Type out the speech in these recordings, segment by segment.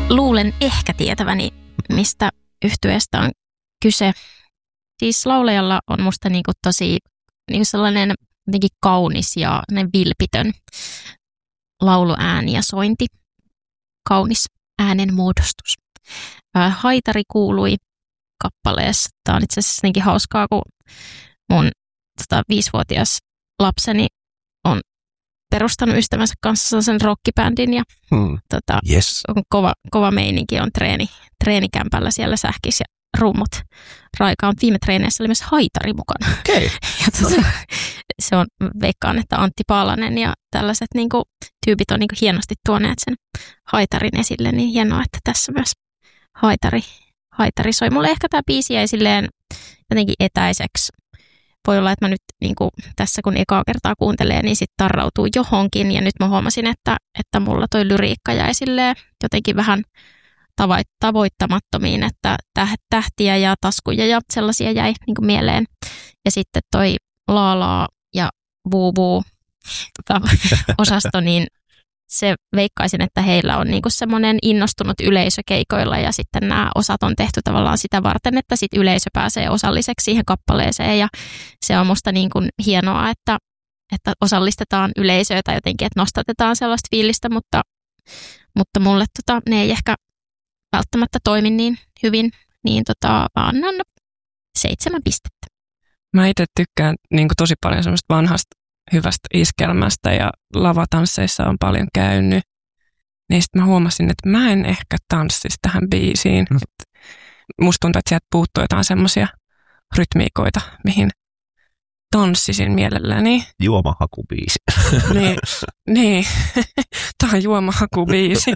luulen ehkä tietäväni, mistä yhtyeestä on kyse. Siis laulajalla on musta niinku tosi niinku sellainen jotenkin kaunis ja vilpitön lauluääni ja sointi. Kaunis äänenmuodostus. Haitari kuului kappaleessa. Tämä on itse asiassa jotenkin hauskaa, kun mun 5-vuotias lapseni on perustanut ystävänsä kanssa sen rockibändin ja yes. on kova meininki, on treenikämpällä siellä sähkis ja rummut raikaan. Viime treeneissä oli myös haitari mukana. Okay. Ja se on, veikkaan, että Antti Paalanen ja tällaiset niinku, tyypit on niinku hienosti tuoneet sen haitarin esille, niin hienoa, että tässä myös haitari soi. Mulle ehkä tämä biisi jäi silleen jotenkin etäiseksi. Voi olla, että mä nyt niinku, tässä kun ekaa kertaa kuuntelee, niin sitten tarrautuu johonkin. Ja nyt mä huomasin, että mulla toi lyriikka jäi silleen jotenkin vähän tavoittamattomiin, että tähtiä ja taskuja ja sellaisia jäi niinku mieleen. Ja sitten toi laalaa ja vuu osasto, niin se veikkaisin, että heillä on niinku semmoinen innostunut yleisö keikoilla ja sitten nämä osat on tehty tavallaan sitä varten, että sit yleisö pääsee osalliseksi siihen kappaleeseen ja se on musta niinku hienoa, että osallistetaan yleisöä tai jotenkin, että nostatetaan sellaista fiilistä, mutta mulle ne ei ehkä välttämättä toimi niin hyvin, niin annan 7 pistettä. Mä itse tykkään niinku tosi paljon semmoista vanhasta hyvästä iskelmästä ja lavatansseissa on paljon käynyt. Niin sitten mä huomasin, että mä en ehkä tanssisi tähän biisiin. Musta tuntuu, että sieltä puuttuu jotain semmoisia rytmiikoita, mihin tanssisin mielelläni. Juomahakubiisi. Niin. Tämä on juomahakubiisi.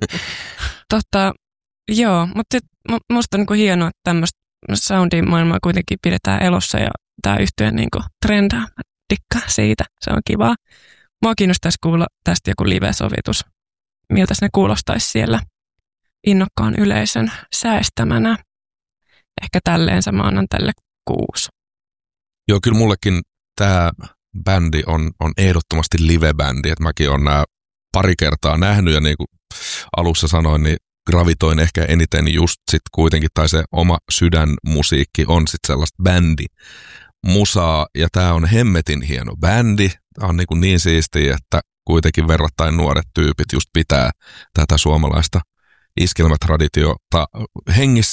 Joo, mutta musta on niinku hienoa, että tämmöistä soundin maailmaa kuitenkin pidetään elossa ja tämä yhtye niinku trendaa. Dikkaa siitä, se on kivaa. Mua kiinnostaisi kuulla tästä joku live-sovitus. Miltä ne kuulostaisi siellä innokkaan yleisön säästämänä. Ehkä tälleensä mä annan tälle 6. Joo, kyllä mullekin tämä bändi on ehdottomasti live-bändi. Et mäkin olen nämä pari kertaa nähnyt ja niin kuin alussa sanoin, niin gravitoin ehkä eniten just sit kuitenkin, tai se oma sydänmusiikki on sit sellaista bändimusaa, ja tää on hemmetin hieno bändi. Tää on niin siistiä, että kuitenkin verrattain nuoret tyypit just pitää tätä suomalaista iskelmätraditiota hengissä.